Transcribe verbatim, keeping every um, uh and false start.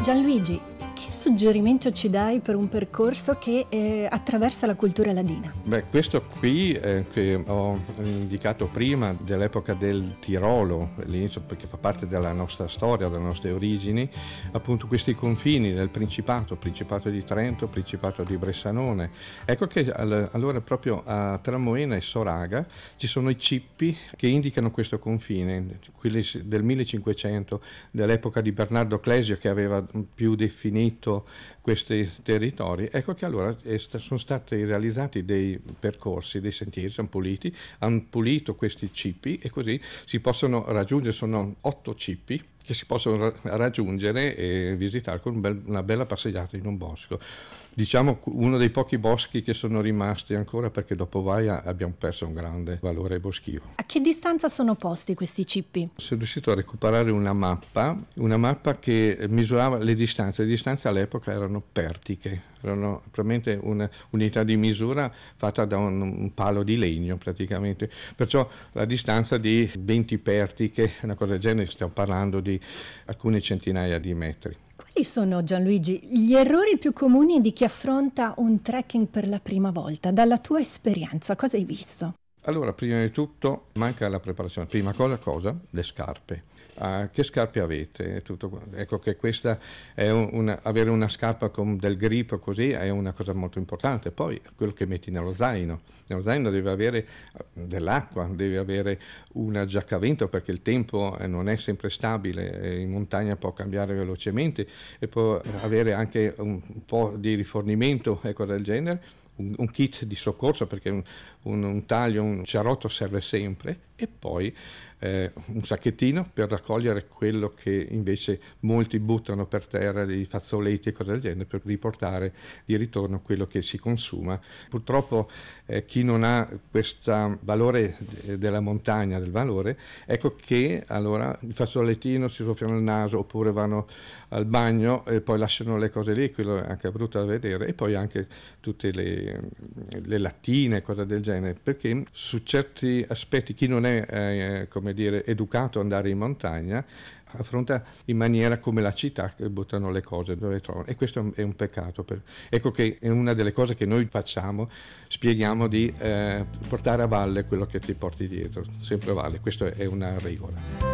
Gianluigi, che suggerimento ci dai per un percorso che eh, attraversa la cultura ladina? Beh, questo qui eh, che ho indicato prima, dell'epoca del Tirolo, all'inizio, perché fa parte della nostra storia, delle nostre origini, appunto questi confini del Principato, Principato di Trento, Principato di Bressanone. Ecco che allora proprio a Tramoena e Soraga ci sono i cippi che indicano questo confine, quelli del millecinquecento, dell'epoca di Bernardo Clesio, che aveva più definito questi territori. Ecco che allora sono stati realizzati dei percorsi, dei sentieri, sono puliti, hanno pulito questi cippi e così si possono raggiungere, sono otto cippi che si possono raggiungere e visitare con un bel, una bella passeggiata in un bosco. Diciamo uno dei pochi boschi che sono rimasti ancora, perché dopo Vaia abbiamo perso un grande valore boschivo. A che distanza sono posti questi cippi? Sono riuscito a recuperare una mappa, una mappa che misurava le distanze. Le distanze all'epoca erano pertiche, erano probabilmente un'unità di misura fatta da un, un palo di legno praticamente. Perciò la distanza di venti pertiche, una cosa del genere, stiamo parlando di alcune centinaia di metri. Quali sono, Gianluigi, gli errori più comuni di chi affronta un trekking per la prima volta? Dalla tua esperienza, cosa hai visto? Allora, prima di tutto manca la preparazione. Prima cosa, cosa? Le scarpe. Uh, che scarpe avete? Tutto, ecco che questa è un, una, avere una scarpa con del grip così è una cosa molto importante. Poi quello che metti nello zaino. Nello zaino deve avere dell'acqua, deve avere una giacca a vento, perché il tempo non è sempre stabile, in montagna può cambiare velocemente, e può avere anche un po' di rifornimento, ecco, del genere. Un, un kit di soccorso, perché un, un, un taglio, un cerotto serve sempre, e poi eh, un sacchettino per raccogliere quello che invece molti buttano per terra, dei fazzoletti e cose del genere, per riportare di ritorno quello che si consuma. Purtroppo eh, chi non ha questo valore della montagna, del valore, ecco che allora il fazzolettino si soffiano il naso, oppure vanno al bagno e poi lasciano le cose lì, quello è anche brutto da vedere, e poi anche tutte le, le lattine, cose del genere, perché su certi aspetti chi non è eh, come dire educato ad andare in montagna affronta in maniera come la città, che buttano le cose dove trovano, e questo è un peccato. Per... ecco che è una delle cose che noi facciamo, spieghiamo di eh, portare a valle quello che ti porti dietro, sempre a valle, questa è una regola.